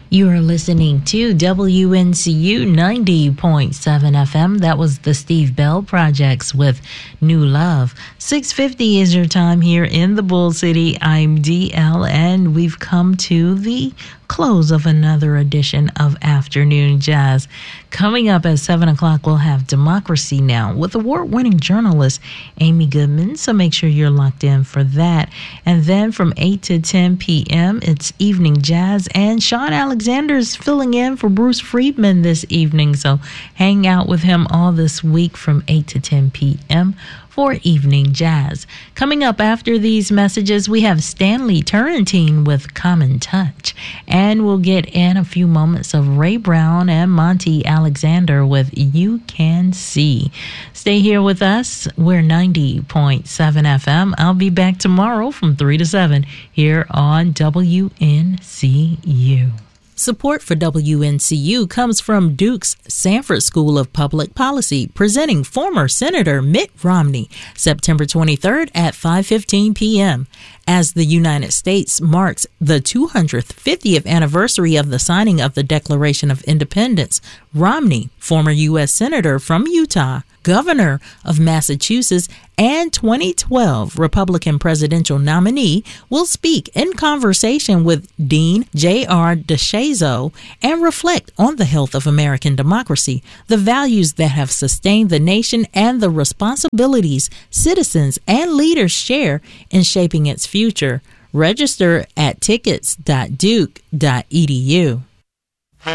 You are listening to WNCU 90.7 FM. That was the Steve Bell Projects with New Love. 6:50 is your time here in the Bull City. I'm DL, and we've come to the close of another edition of Afternoon Jazz. Coming up at 7 o'clock, we'll have Democracy Now! With award-winning journalist Amy Goodman, so make sure you're locked in for that. And then from 8 to 10 p.m., it's Evening Jazz, and Sean Alexander's filling in for Bruce Friedman this evening, so hang out with him all this week from 8 to 10 p.m. for Evening Jazz. Coming up after these messages, we have Stanley Turrentine with Common Touch. And we'll get in a few moments of Ray Brown and Monty Alexander with You Can See. Stay here with us. We're 90.7 FM. I'll be back tomorrow from 3 to 7 here on WNCU. Support for WNCU comes from Duke's Sanford School of Public Policy, presenting former Senator Mitt Romney, September 23rd at 5:15 p.m. As the United States marks the 250th anniversary of the signing of the Declaration of Independence, Romney, former U.S. Senator from Utah, Governor of Massachusetts, and 2012 Republican presidential nominee, will speak in conversation with Dean J.R. DeShazo and reflect on the health of American democracy, the values that have sustained the nation, and the responsibilities citizens and leaders share in shaping its future. Register at tickets.duke.edu.